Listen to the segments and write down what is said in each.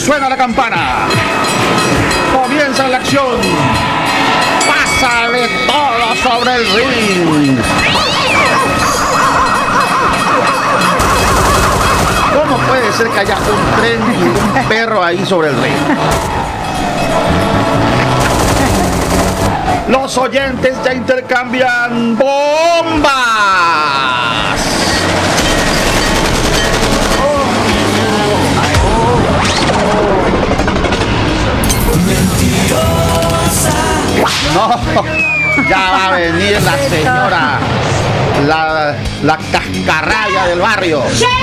suena la campana. Comienza la acción. Pasa de todo sobre el ring. ¿Cómo puede ser que haya un tren y un perro ahí sobre el ring? Los oyentes ya intercambian bombas. No, ya va a venir la señora, la cascarrabia del barrio.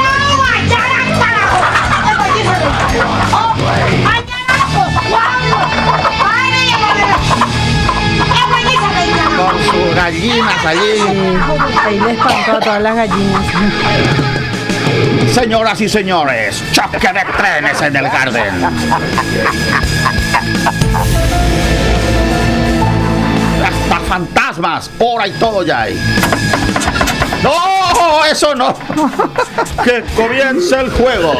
Con sus gallinas allí. Ahí le espantó a todas las gallinas. Señoras y señores, choque de trenes en el Garden. Hasta fantasmas, por ahí todo ya hay. ¡No! ¡Eso no! ¡Que comience el juego!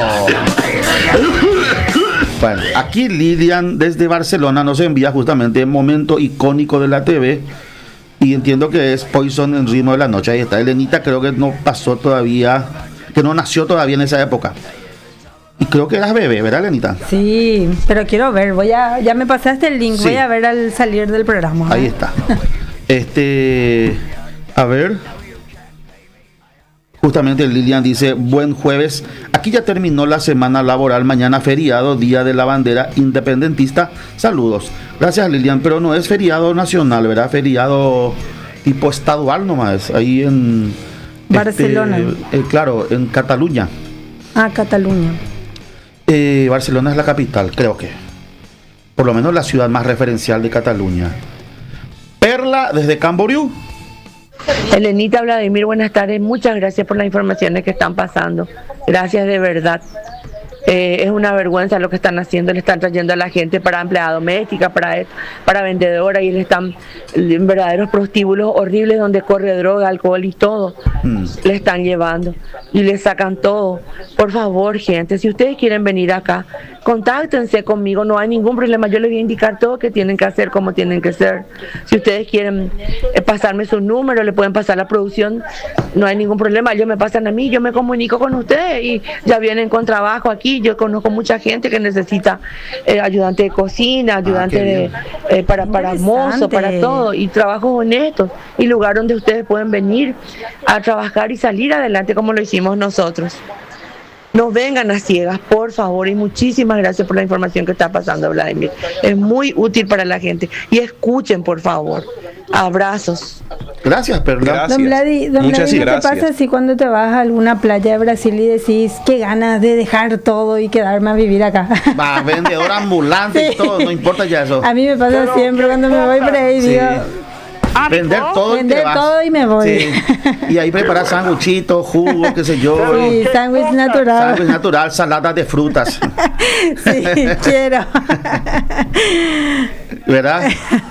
Bueno, aquí Lilian desde Barcelona nos envía justamente un momento icónico de la TV. Y entiendo que es Poison en Ritmo de la Noche. Ahí está. Elenita creo que no pasó todavía, que no nació todavía en esa época. Y creo que eras bebé, ¿verdad, Elenita? Sí, pero quiero ver, ya me pasaste el link, sí. Voy a ver al salir del programa. Ahí está. A ver. Justamente Lilian dice, buen jueves. Aquí ya terminó la semana laboral, mañana feriado, Día de la Bandera Independentista. Saludos. Gracias, Lilian, pero no es feriado nacional, ¿verdad? Feriado tipo estadual nomás, ahí en Barcelona. Claro, en Cataluña. Ah, Cataluña. Barcelona es la capital, creo que. Por lo menos la ciudad más referencial de Cataluña. Perla, desde Camboriú. Elenita, Vladimir, buenas tardes. Muchas gracias por las informaciones que están pasando. Gracias de verdad. Es una vergüenza lo que están haciendo. Le están trayendo a la gente para empleada doméstica, para vendedora, y le están en verdaderos prostíbulos horribles donde corre droga, alcohol y todo. Le están llevando y le sacan todo. Por favor, gente, si ustedes quieren venir acá, contáctense conmigo, no hay ningún problema. Yo les voy a indicar todo que tienen que hacer, como tienen que ser. Si ustedes quieren pasarme su número, le pueden pasar a la producción, no hay ningún problema. Ellos me pasan a mí, yo me comunico con ustedes y ya vienen con trabajo aquí. Yo conozco mucha gente que necesita ayudante de cocina, ayudante para mozo, para todo, y trabajos honestos y lugar donde ustedes pueden venir a trabajar y salir adelante como lo hicimos nosotros. No vengan a ciegas, por favor, y muchísimas gracias por la información que está pasando, Vladimir. Es muy útil para la gente. Y escuchen, por favor. Abrazos. Gracias, Perla. Gracias. Don Vladi, ¿qué pasa si cuando te vas a alguna playa de Brasil y decís qué ganas de dejar todo y quedarme a vivir acá? Va, vendedor ambulante, sí. Y todo, no importa ya eso. A mí me pasa siempre cuando me voy por ahí, digo... Vender todo y me voy. Sí. Y ahí preparar sanguchitos, jugo, qué sé yo. Sí, sándwich natural. Sándwich natural, saladas de frutas. Sí, quiero. ¿Verdad?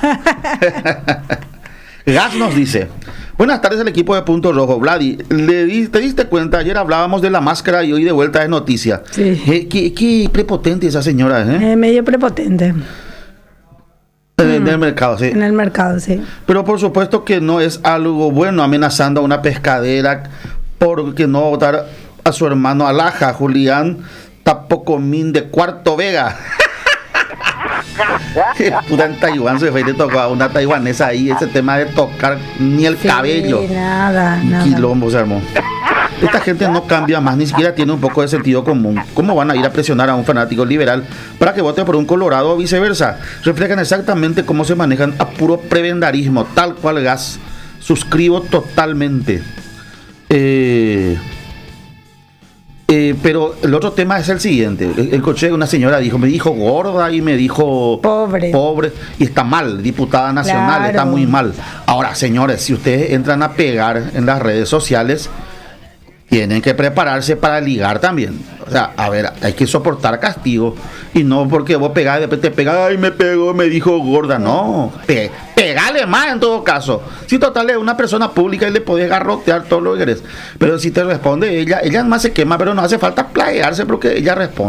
Gas nos dice, buenas tardes al equipo de Punto Rojo. Vladi, ¿te diste cuenta? Ayer hablábamos de la máscara y hoy de vuelta es noticia. Sí. Qué prepotente esa señora, ¿eh? Medio prepotente. En el mercado, sí. En el mercado, sí. Pero por supuesto que no es algo bueno amenazando a una pescadera porque no votar a su hermano Alaja, Julián Tapocomín de Cuarto Vega. Puta, en Taiwán se fue y le tocó a una taiwanesa ahí ese tema de tocar ni el cabello. Nada. Quilombo se armó. Esta gente no cambia más, ni siquiera tiene un poco de sentido común. ¿Cómo van a ir a presionar a un fanático liberal para que vote por un colorado o viceversa? Reflejan exactamente cómo se manejan a puro prebendarismo, tal cual Gas. Suscribo totalmente. Pero el otro tema es el siguiente. El coche de una señora me dijo gorda y me dijo pobre, y está mal, diputada nacional, claro. Está muy mal. Ahora, señores, si ustedes entran a pegar en las redes sociales, tienen que prepararse para ligar también. O sea, a ver, hay que soportar castigo. Y no porque vos pegás y después te pegas, ay, me pegó, me dijo gorda. No, pegale más en todo caso. Si total es una persona pública y le podés garrotear todo lo que querés. Pero si te responde ella más se quema, pero no hace falta plaguearse porque ella responde.